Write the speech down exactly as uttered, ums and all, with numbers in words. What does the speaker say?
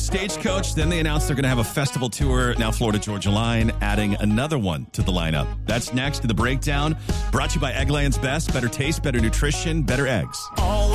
Stagecoach. Then they announced they're going to have a festival tour. Now Florida Georgia Line adding another one to the lineup. That's next to the breakdown. Brought to you by Eggland's Best. Better taste, better nutrition, better eggs. Always